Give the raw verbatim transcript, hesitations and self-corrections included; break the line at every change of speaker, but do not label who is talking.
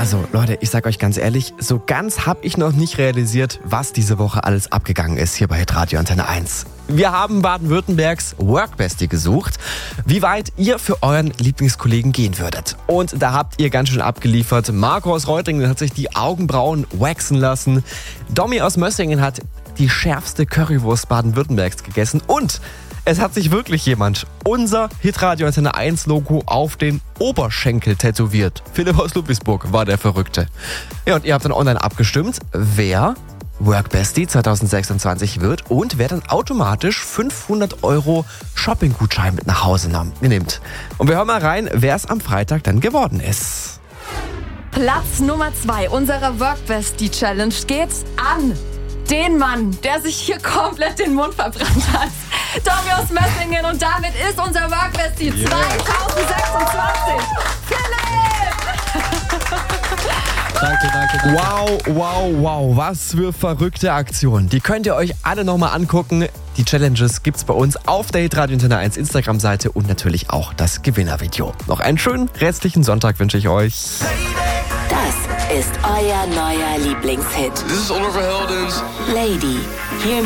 Also Leute, ich sag euch ganz ehrlich, so ganz habe ich noch nicht realisiert, was diese Woche alles abgegangen ist hier bei Hitradio Antenne eins. Wir haben Baden-Württembergs Workbestie gesucht, wie weit ihr für euren Lieblingskollegen gehen würdet. Und da habt ihr ganz schön abgeliefert. Marco aus Reutlingen hat sich die Augenbrauen waxen lassen. Domi aus Mössingen hat die schärfste Currywurst Baden-Württembergs gegessen. Und es hat sich wirklich jemand unser Hitradio Antenne eins Logo auf den Oberschenkel tätowiert. Philipp aus Ludwigsburg war der Verrückte. Ja, und ihr habt dann online abgestimmt, wer Workbestie zwanzig sechsundzwanzig wird und wer dann automatisch fünfhundert Euro Shopping-Gutschein mit nach Hause nimmt. Und wir hören mal rein, wer es am Freitag dann geworden ist.
Platz Nummer zwei unserer Workbestie Challenge geht an den Mann, der sich hier komplett den Mund verbrannt hat. Tommy aus Mössingen, und damit ist unser Workbestie yeah. zwanzig sechsundzwanzig. Philipp!
Danke, danke, danke.
Wow, wow, wow, was für verrückte Aktionen. Die könnt ihr euch alle nochmal angucken. Die Challenges gibt's bei uns auf der Hitradio Antenne eins Instagram-Seite und natürlich auch das Gewinnervideo. Noch einen schönen restlichen Sonntag wünsche ich euch.
Das ist euer neuer Lieblingshit.
This is Oliver Heldens.
Lady. Hier